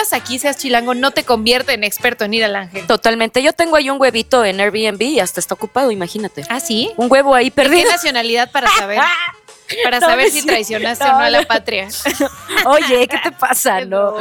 vivas aquí, seas chilango, no te convierte en experto en ir al Ángel. Totalmente. Yo tengo ahí un huevito en Airbnb y hasta está ocupado, imagínate. ¿Ah, sí? Un huevo ahí ¿De perdido. qué nacionalidad para saber? Para No, saber no si es traicionaste cierto. o no a la patria. Oye, ¿qué te pasa? Qué No,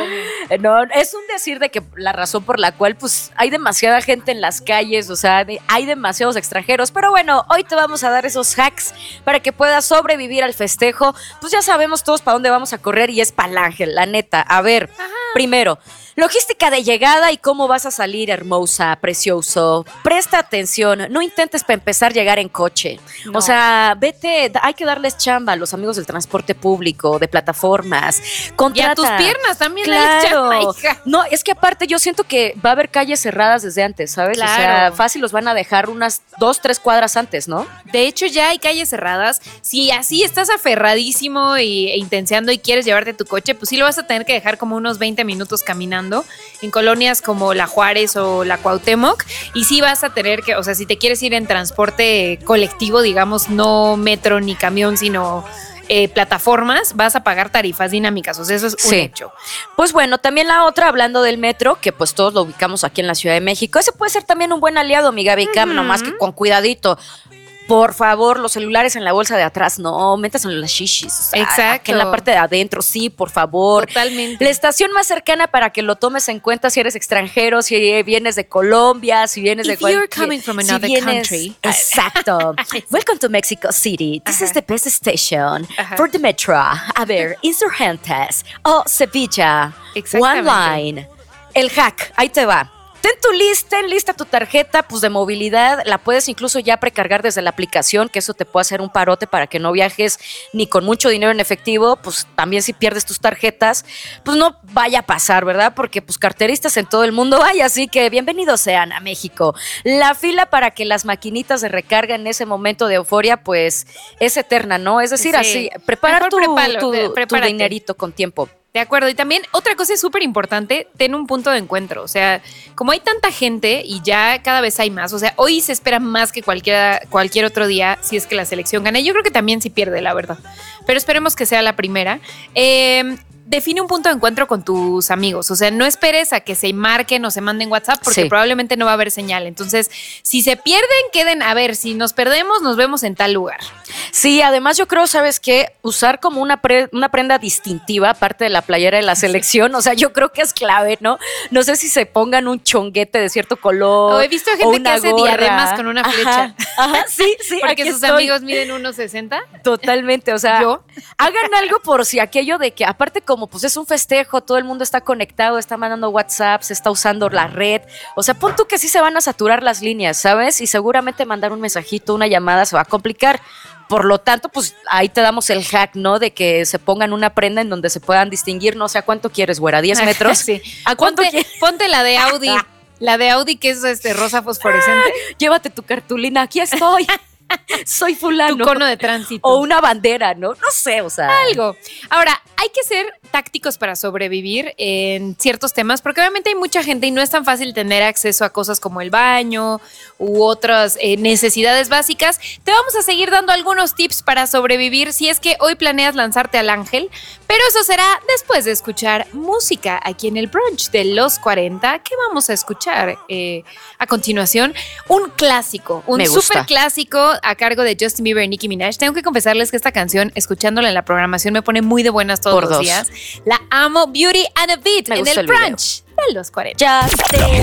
es un decir de que la razón por la cual pues hay demasiada gente en las calles, o sea, hay demasiados extranjeros, pero bueno, hoy te vamos a dar esos hacks para que puedas sobrevivir al festejo. Pues ya sabemos todos para dónde vamos a correr y es para el Ángel, la neta. A ver, primero, logística de llegada y cómo vas a salir, hermosa, precioso. Presta atención, no intentes para empezar llegar en coche. No. O sea, vete, hay que darles chamba a los amigos del transporte público, de plataformas. Y a Contrata. tus piernas también Claro. dale chamba, hija. No, es que aparte yo siento que va a haber calles cerradas desde antes, ¿sabes? Claro. O sea, fácil los van a dejar unas 2-3 cuadras antes, ¿no? De hecho, ya hay calles cerradas. Si así estás aferradísimo e intenseando y quieres llevarte tu coche, pues sí lo vas a tener que dejar como unos 20 minutos caminando en colonias como La Juárez o la Cuauhtémoc. Y sí vas a tener que, o sea, si te quieres ir en transporte colectivo, digamos, no metro ni camión, sino plataformas, vas a pagar tarifas dinámicas. O sea, eso es un Sí. hecho. Pues bueno, también la otra, hablando del metro, que pues todos lo ubicamos aquí en la Ciudad de México, ese puede ser también un buen aliado, mi Gaby Cam, nomás que con cuidadito. Por favor, los celulares en la bolsa de atrás, no, métanse en las shishis. O sea, Exacto. aquí en la parte de adentro, sí, por favor. Totalmente. La estación más cercana para que lo tomes en cuenta si eres extranjero, si vienes de Colombia, si vienes de If you're cualquier... coming from si another vienes- country. Exacto. Welcome to Mexico City. This Ajá. is the best station Ajá. for the metro. A ver, Insurgentes o Sevilla. Exactamente. One line. El hack, ahí te va. Ten lista tu tarjeta pues de movilidad, la puedes incluso ya precargar desde la aplicación, que eso te puede hacer un parote para que no viajes ni con mucho dinero en efectivo, pues también si pierdes tus tarjetas, pues no vaya a pasar, ¿verdad? Porque pues carteristas en todo el mundo hay, así que bienvenidos sean a México. La fila para que las maquinitas de recarga en ese momento de euforia pues es eterna, ¿no? Es decir, Sí. así, preparar Mejor tu prepárate. dinerito con tiempo. De acuerdo. Y también otra cosa súper importante, ten un punto de encuentro. O sea, como hay tanta gente y ya cada vez hay más, o sea, hoy se espera más que cualquier otro día si es que la selección gana. Yo creo que también sí pierde, la verdad. Pero esperemos que sea la primera. Define un punto de encuentro con tus amigos. O sea, no esperes a que se marquen o se manden WhatsApp porque Sí. probablemente no va a haber señal. Entonces, si se pierden, queden, a ver, si nos perdemos, nos vemos en tal lugar. Sí, además yo creo, ¿sabes qué? Usar como una prenda distintiva, aparte de la playera de la selección, o sea, yo creo que es clave, ¿no? No sé si se pongan un chonguete de cierto color. O he visto o gente que una hace gorra. diademas con una flecha. Ajá, sí, sí. Porque aquí sus estoy. amigos miden 1.60. Totalmente, o sea, ¿Yo? hagan algo por si aquello de que, aparte como pues es un festejo, todo el mundo está conectado, está mandando WhatsApp, se está usando la red, o sea, pon tú que sí se van a saturar las líneas, ¿sabes? Y seguramente mandar un mensajito, una llamada se va a complicar. Por lo tanto, pues ahí te damos el hack, ¿no? De que se pongan una prenda en donde se puedan distinguir, no sé a cuánto quieres, güera, 10 metros. Sí. ¿A cuánto quieres? Ponte la de Audi. La de Audi que es rosa fosforescente. Llévate tu cartulina, aquí estoy. Soy fulano. Tu cono de tránsito. O una bandera, ¿no? No sé, o sea. Algo. Ahora, hay que ser tácticos para sobrevivir en ciertos temas, porque obviamente hay mucha gente y no es tan fácil tener acceso a cosas como el baño u otras necesidades básicas. Te vamos a seguir dando algunos tips para sobrevivir si es que hoy planeas lanzarte al Ángel, pero eso será después de escuchar música aquí en el brunch de los 40. ¿Qué vamos a escuchar a continuación? Un clásico, un Me gusta. súper clásico a cargo de Justin Bieber y Nicki Minaj. Tengo que confesarles que esta canción, escuchándola en la programación, me pone muy de buenas todos Por los dos. días. La amo, Beauty and a Beat, Me en gusta el el video. brunch de los 40. Justin